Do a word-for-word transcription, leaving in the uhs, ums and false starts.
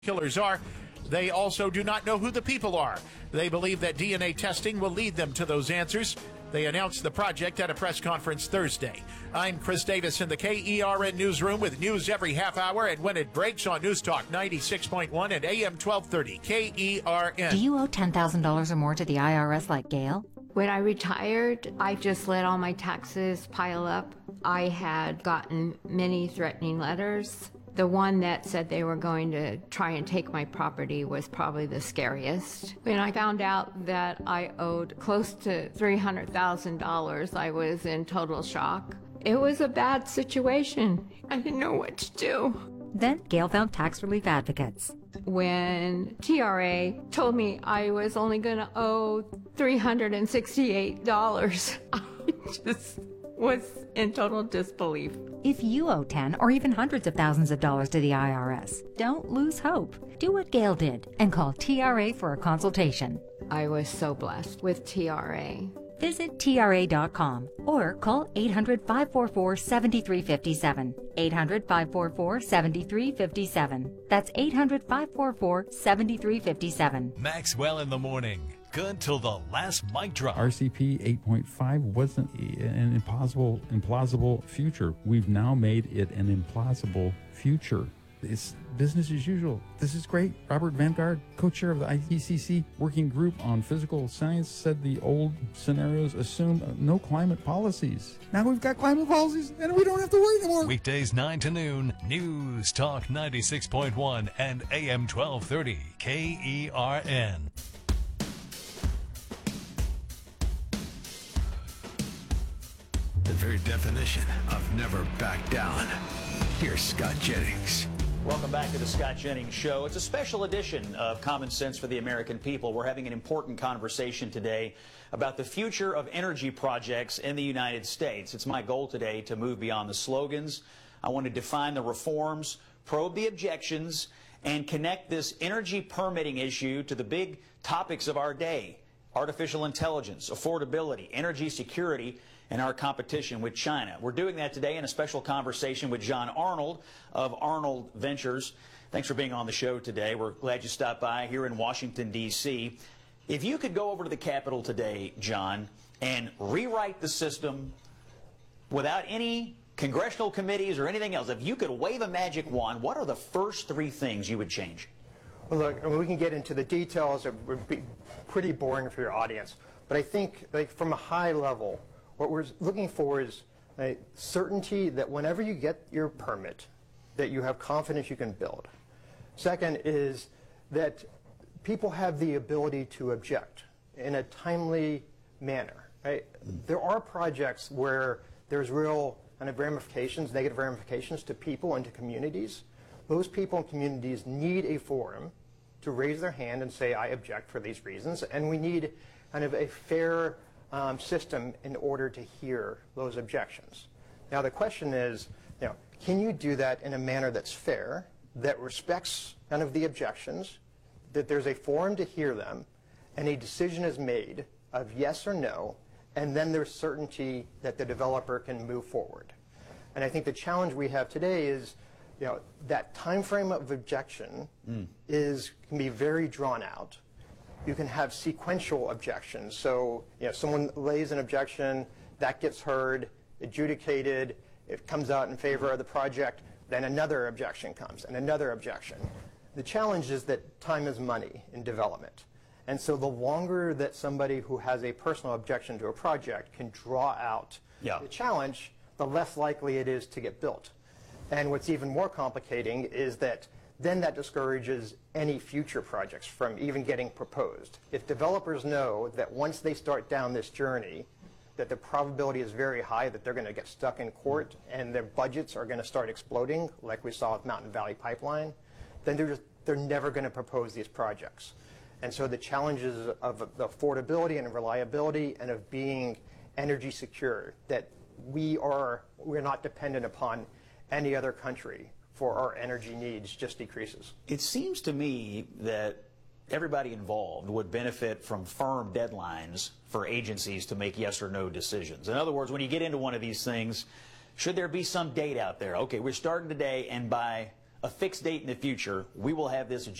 killers are. They also do not know who the people are. They believe that D N A testing will lead them to those answers. They announced the project at a press conference Thursday. I'm Chris Davis in the K E R N newsroom with news every half hour and when it breaks on News Talk ninety-six point one and A M twelve thirty K E R N. Do you owe ten thousand dollars or more to the I R S like Gail? When I retired, I just let all my taxes pile up. I had gotten many threatening letters. The one that said they were going to try and take my property was probably the scariest. When I found out that I owed close to three hundred thousand dollars, I was in total shock. It was a bad situation. I didn't know what to do. Then Gail found tax relief advocates. When T R A told me I was only going to owe three hundred sixty-eight dollars, I just was in total disbelief. If you owe ten or even hundreds of thousands of dollars to the I R S, don't lose hope. Do what Gail did and call T R A for a consultation. I was so blessed with T R A. Visit T R A dot com or call eight hundred, five four four, seven three five seven. eight hundred, five four four, seven three five seven. That's eight hundred, five four four, seven three five seven. Maxwell in the morning. Good till the last mic drop. R C P eight point five wasn't an impossible, implausible future. We've now made it an implausible future. It's business as usual. This is great. Robert Vanguard, co-chair of the I P C C working group on physical science, said the old scenarios assume no climate policies. Now we've got climate policies and we don't have to worry anymore. Weekdays nine to noon, News Talk ninety-six point one and A M twelve thirty K E R N. The very definition of never back down. Here's Scott Jennings. Welcome back to the Scott Jennings Show. It's a special edition of Common Sense for the American People. We're having an important conversation today about the future of energy projects in the United States. It's my goal today to move beyond the slogans. I want to define the reforms, probe the objections, and connect this energy permitting issue to the big topics of our day: artificial intelligence, affordability, energy security, and our competition with China. We're doing that today in a special conversation with John Arnold of Arnold Ventures. Thanks for being on the show today. We're glad you stopped by here in Washington, D C If you could go over to the Capitol today, John, and rewrite the system without any congressional committees or anything else, if you could wave a magic wand, what are the first three things you would change? Well, look, we can get into the details. It would be pretty boring for your audience. But I think, like, from a high level, what we're looking for is a certainty that whenever you get your permit, that you have confidence you can build. Second is that people have the ability to object in a timely manner. Right? There are projects where there's real kind of ramifications, negative ramifications to people and to communities. Those people and communities need a forum to raise their hand and say, I object for these reasons, and we need kind of a fair Um, system in order to hear those objections. Now the question is, you know, can you do that in a manner that's fair, that respects kind of the objections, that there's a forum to hear them, and a decision is made of yes or no, and then there's certainty that the developer can move forward. And I think the challenge we have today is, you know, that time frame of objection mm. is can be very drawn out. You can have sequential objections. So, you know, someone lays an objection, that gets heard, adjudicated, it comes out in favor of the project, then another objection comes, and another objection. The challenge is that time is money in development. And so the longer that somebody who has a personal objection to a project can draw out yeah. the challenge, the less likely it is to get built. And what's even more complicating is that then that discourages any future projects from even getting proposed. If developers know that once they start down this journey, that the probability is very high that they're going to get stuck in court and their budgets are going to start exploding, like we saw with Mountain Valley Pipeline, then they're, just, they're never going to propose these projects. And so the challenges of the affordability and reliability and of being energy secure, that we are, we're not dependent upon any other country for our energy needs, just decreases. It seems to me that everybody involved would benefit from firm deadlines for agencies to make yes or no decisions. In other words, when you get into one of these things, should there be some date out there? Okay, we're starting today, and by a fixed date in the future, we will have this